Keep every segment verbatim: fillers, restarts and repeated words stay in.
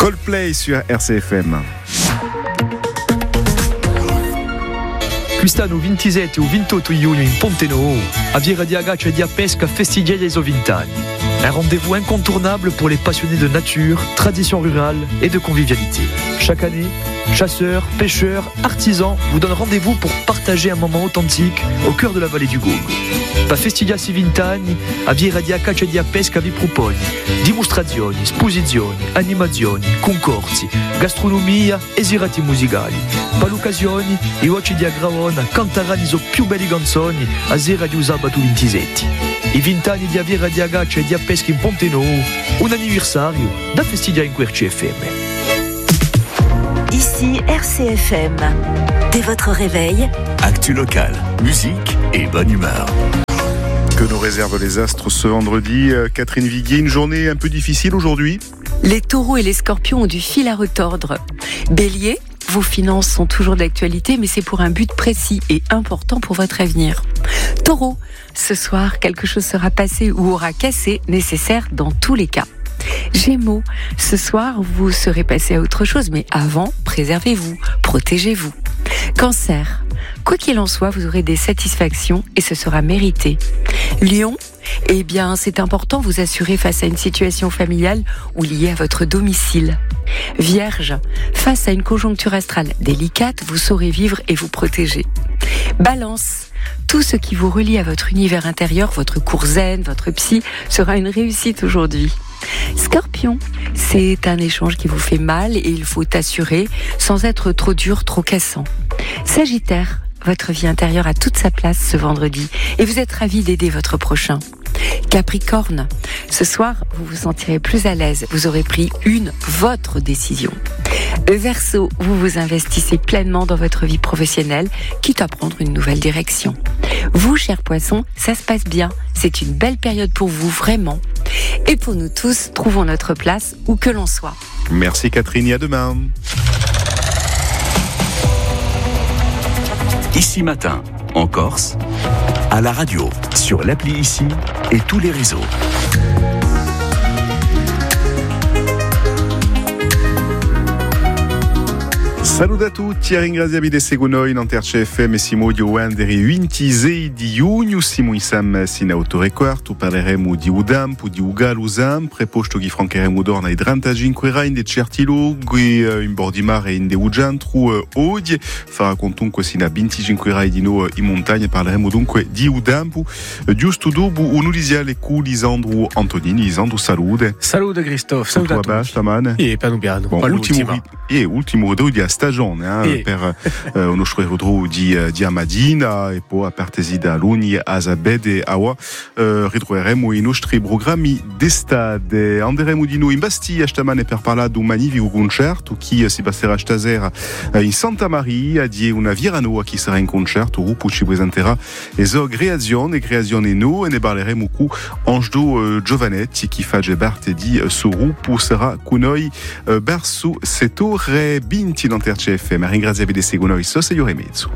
Coldplay sur R C F M. Quest'anno ventisette o ventotto giugno in Ponte Nou, a Viera di Agaccio e di Pesca festeggia i suoi vent'anni. Un rendez-vous incontournable pour les passionnés de nature, tradition rurale et de convivialité. Chaque année, chasseurs, pêcheurs, artisans vous donnent rendez-vous pour partager un moment authentique au cœur de la vallée du Gaume. Pa festeggiare i vent'anni, a Viera di Agaccio e di Pesca vi propone dimostrazioni, esposizioni, animazioni, concorsi, gastronomia e girati musicali. Per l'occasione, i voci di Agravona canteranno i suoi più belli canzoni a sera di sabato ventisette. I vent'anni di Viera di Agaccio e di Pesca in Ponte Nou, un anniversario da festeggiare in R C F M. Ici R C F M. Dès votre réveil, actu locale, musique et bonne humeur. Que nous réservent les astres ce vendredi? Catherine Viguier, une journée un peu difficile aujourd'hui? Les taureaux et les scorpions ont du fil à retordre. Bélier, vos finances sont toujours d'actualité, mais c'est pour un but précis et important pour votre avenir. Taureau, ce soir, quelque chose sera passé ou aura cassé, nécessaire dans tous les cas. Gémeaux, ce soir, vous serez passé à autre chose, mais avant, préservez-vous, protégez-vous. Cancer, quoi qu'il en soit, vous aurez des satisfactions et ce sera mérité. Lion, eh bien, c'est important, vous assurer face à une situation familiale ou liée à votre domicile. Vierge, face à une conjoncture astrale délicate, vous saurez vivre et vous protéger. Balance, tout ce qui vous relie à votre univers intérieur, votre cours zen, votre psy, sera une réussite aujourd'hui. Scorpion, c'est un échange qui vous fait mal et il faut assurer sans être trop dur, trop cassant. Sagittaire, votre vie intérieure a toute sa place ce vendredi et vous êtes ravi d'aider votre prochain. Capricorne, ce soir, vous vous sentirez plus à l'aise, vous aurez pris une, votre décision. Verseau, vous vous investissez pleinement dans votre vie professionnelle, quitte à prendre une nouvelle direction. Vous, chers poissons, ça se passe bien, c'est une belle période pour vous, vraiment. Et pour nous tous, trouvons notre place où que l'on soit. Merci Catherine, et à demain. Ici Matin, en Corse, à la radio, sur l'appli Ici et tous les réseaux. Salut a tutti, ringraziavi di seguire noi in R C F M. Siamo di Wanderi ventisei di giugno, siamo insieme sino a otto e quarto, parleremo di Udampo, di Ugaluzam, preposto che francheremo d'orna i trentacinque rai di certi luoghi in bordo di mare e in de Uggiantru oggi, farà comunque sino a venticinque rai di noi in montagna, parleremo dunque di Udampo. Giusto dopo un'udisiale cu Lisandro Antonini. Lisandro, salute. Salute Christophe, salute a tutti. Stamane? E piano piano, bon, ultimo, e ultimo ritorno di stagione eh, e. per eh, uno sciopero di, di Amadina e poi a partire da Luni a Zabed e Awa eh, ritroveremo i nostri programmi d'estate. Andremo di noi in Bastiglia stamane per parlare di un magnifico concerto che si passerà stasera eh, in Santa Maria di una Viranoa che sarà in concerto. Rupo ci presenterà le sue creazioni creazioni nuove e ne parleremo con Angelo eh, Giovanetti che fa parte di suo gruppo, sarà con noi eh, verso settore vinti in R C F M. Ringraziavi di seguire noi, so sei ore e mezzo.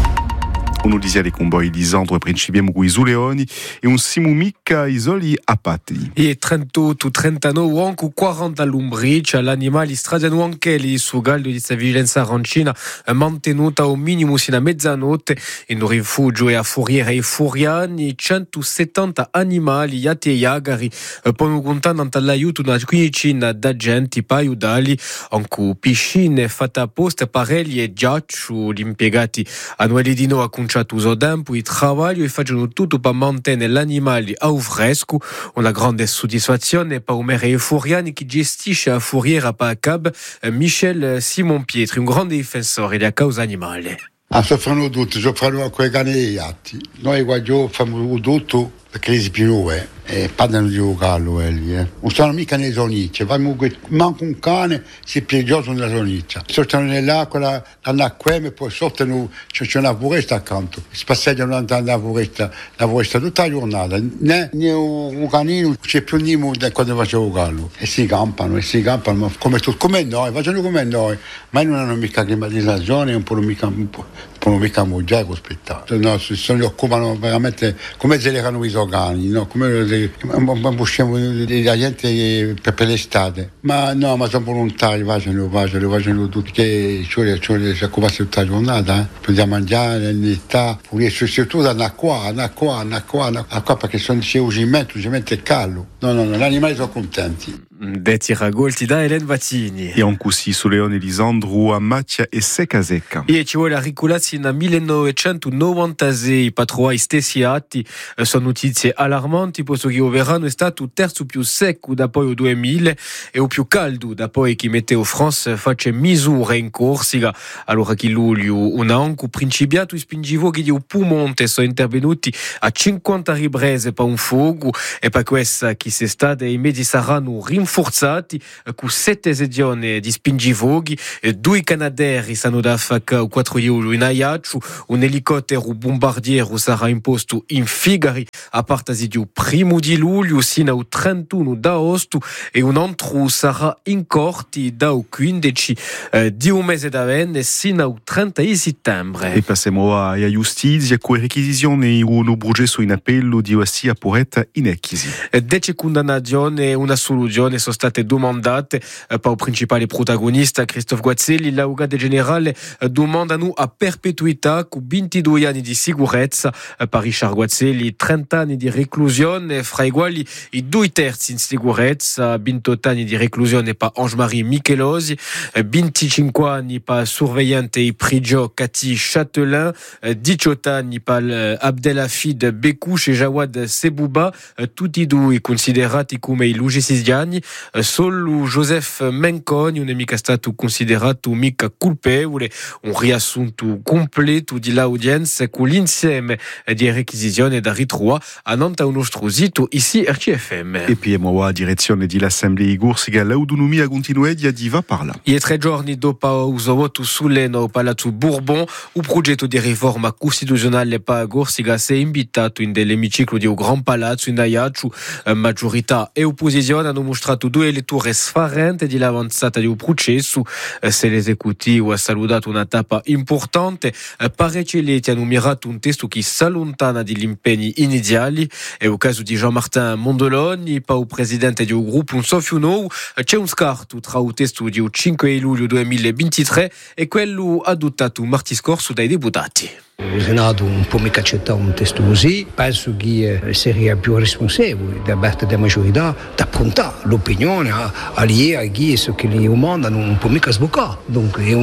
Uno dizia le comboi Lisandro e principiamo con i Zuleoni e un siamo mica isoli a patti. E trentotto, trentanove, anche quaranta all'Umbric, l'animale stradiano anche lì su gallo di questa vigilanza arancina mantenuta al minimo sino a mezzanotte in un rifugio e a Furiera e Furiani, centosettanta animali, iati e iagari, poi contando l'aiuto una quindicina d'agenti per aiutarli, anche piscine fatte apposta, parelli e ghiaccio, gli impiegati annuali di noi a uso tempo e lavoro e fanno tutto per mantenere gli animali al fresco. Una grande soddisfazione per Omere Furiani che gestisce a Furiera per Cab Michel Simon Pietri, un grande difensore della causa animale. Ah, soffrono tutti, soffrono anche i cani e gli gatti. Noi qua facciamo tutto perché si più nuove e parlano di un gallo quelli, eh. Non stanno mica nei sonicce, manco un cane si piegioso nella soniccia. Sono nell'acqua, nell'acqua e poi sotto c'è una foresta accanto. Si passeggiano nella foresta, la foresta tutta la giornata. Né, né un canino c'è più niente da quando facevo gallo. E si campano, e si campano, come, come noi, facciano come noi. Ma non hanno mica climatizzazione, un po' mica un po'. Non mica mangiare con spettacolo, no, se ne occupano veramente come se le erano i sogani, no? Come se non possiamo la gente per l'estate. Ma no, ma sono volontari, vanno, vanno, vanno tutti, che ci vuole occuparsi tutta la giornata, eh? Per mangiare, l'età, soprattutto andare qua, andare qua, andare qua, andare qua, perché sono se usi metto, si mette callo. No, no, no, gli animali sono contenti. Detti ragolti da Hélène Vattini. E anche così su Leone Lisandro a Macchia e Secca Secca. E ci vuole riculazzi nel millenovecentonovantasei, patroi stessi atti, sono notizie allarmanti, posto che il verano è stato il terzo più secco da poi il duemila e il più caldo da poi che Meteo France face misure in Corsica. Allora che luglio una anche principiato i spingivoghi di Pumonte sono intervenuti a cinquanta riprese per un fuoco e per questa che si sta dei mezzi saranno rinforzati con sette sedioni di spingivoghi, due canaderi sono da F H quattro euro in Ajaccio, un elicottero bombardiero sarà imposto in Figari a partire del primo di luglio sino al trentuno d'agosto e un altro sarà in corti dal quindici di un mese d'avenne sino al trenta di settembre. E passiamo a giustizia con requisizione uno processo in appello di Ossia Poretta in Ecchisi. Dece condannazioni e una soluzione sono state domandate per il principale protagonista Christophe Guazzelli. L'avvocato generale domandano a perpetuità con ventidue anni di sicurezza per Richard Guazzelli, trenta anni di reclusione, fra i quali i due terzi in sicurezza, ventotto anni di reclusione per Ange-Marie Michelosi, venticinque anni per sorvegliante e prigio Cathy Châtelain, diciotto anni per Abdelhafid Bekouche e Jawad Sebouba, tutti e due considerati come i lugistiani. Solo Joseph Menconi non è mica stato considerato mica colpevole. Un riassunto completo di l'audienza con l'insieme di requisizioni da ritrovare a Nanta un nostro sito ici R C F M. E poi a direzione dell'Assemblea di Corsica l'autonomia continua di va parla. I tre giorni dopo il voto sull'Eno al Palazzo Bourbon, il progetto di riforma costituzionale per Corsica si è invitato in dell'emiciclo di un Gran Palazzo in Ajaccio. Maggiorità e opposizione hanno mostrato due letture sfarenti di l'avanzata di un processo. Se l'esecutivo ha salutato una tappa importante, parecchi leti hanno mirato un testo che si allontana dagli impegni iniziali. E il caso di Jean-Martin Mondoloni, per il presidente del gruppo un soffio nuovo, c'è un scarto tra il testo di cinque luglio duemilaventitré e quello adottato martedì scorso dai deputati. Il Senato non può mica accettare un testo così, penso che eh, sarebbe più responsabile da parte della maggiorità di appuntare l'opinione agli a chi è che li umani non può mica sboccare. Dunque io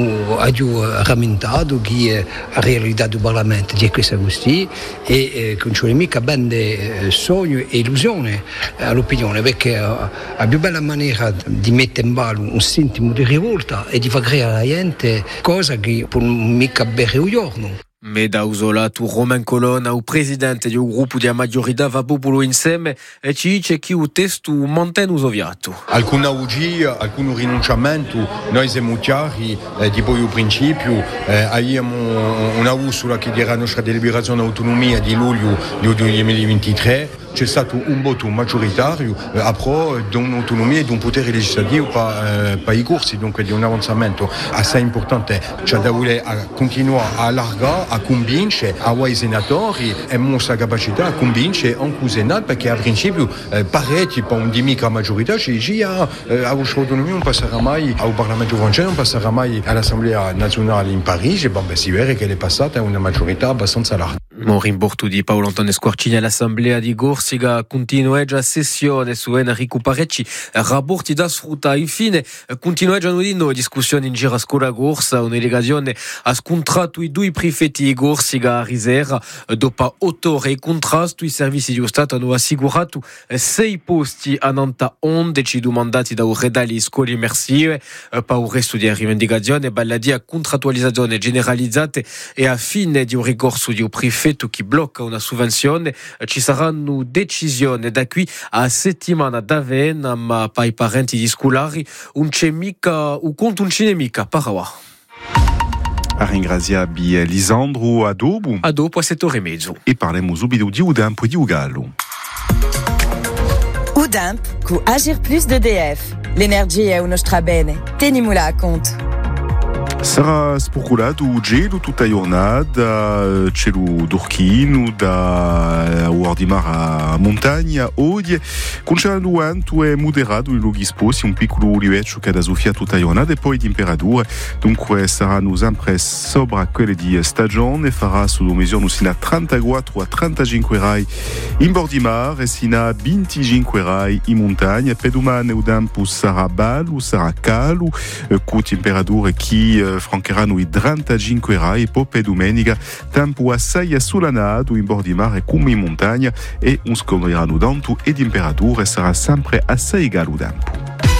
ho rammentato che la realtà del Parlamento è questa così e eh, che non c'è mica ben eh, sogno e illusione all'opinione, perché eh, la più bella maniera di mettere in ballo un sentimo di rivolta e di far creare alla gente cosa che può mica bere un giorno. Me da usolato Romain Colonna, il presidente del gruppo di maggiorità va popolo insieme e ci dice che il testo mantiene usoviato. Alcuna ugia, alcun rinunciamento, noi siamo chiari, eh, tipo il principio, eh, abbiamo una usola che dirà la nostra deliberazione autonomia di luglio duemilaventitré. C'è stato un voto maggioritario eh, a pro di un'autonomia e di un potere legislativo per eh, i corsi, dunque di un avanzamento assai importante. C'è da voler continuare a allargare, a convincere ai senatori e nostra capacità a convincere anche il Senato, perché a principio eh, parecchi per un dimica maggiorità ci dicono che la vostra autonomia non passerà mai al Parlamento francese, non passerà mai all'Assemblea nazionale in Parigi. E bon, beh, si vede che è passata una maggiorità abbastanza larga. Morin Bortu di Paolo Antonio Squarcini all'Assemblea di Corsica continua già sessione su Enrico Parecci rapporti da sfruttare. Infine continua già una discussione in giro a scuola Corsa, una delegazione ha scontrato i due prefetti di Corsica a Risera. Dopo otto ore di contrasto i servizi di Stato hanno assicurato sei posti a Nanta undici domandati da Redali scuole immersive. Per il resto di rivendicazione balladia contrattualizzazione generalizzate e a fine di un ricorso di un prefetto che blocca una sovvenzione. Ci saranno decisioni da qui a settimana d'avena, ma per i parenti di scolari non c'è mica, o conto non c'è mica parawa. A ringraziabi Lisandro a dopo. A dopo a sette ore e mezzo. E parliamo subito di Udamp e di Ugallo. Udamp cu Agir Plus d'E D F. L'energia è uno strabene. Tenimula a conto. Sarà spoculato gelo tutta giornata, cielo d'orchino, da Uardimar a montagna, oggi, con cielo vento è moderato in luoghi sposti, un piccolo lievito che da soffia tutta giornata e poi temperature, dunque saranno sempre sopra quelle di stagione, farà sulla misura sino a trentaquattro a trentacinque gradi in Bordimar e sino a venticinque gradi in montagna. Per domani il tempo sarà bello, sarà caldo, con temperature che francheranno i trentacinque gradi e poi per domenica tempo assai assolanato in Bordimar e come in montagna e un scopriranno tanto e temperature sarà sempre assai caldo tempo.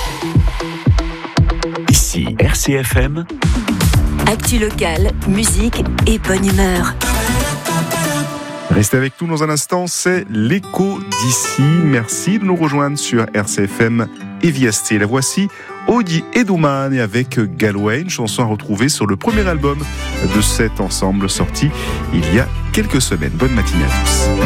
Ici R C F M. Actu locale, musique et bonne humeur. Restez avec nous dans un instant, c'est l'écho d'ici. Merci de nous rejoindre sur R C F M et Viasté. La voici, Odi et Domane avec Galway, une chanson à retrouver sur le premier album de cet ensemble sorti il y a quelques semaines. Bonne matinée à tous.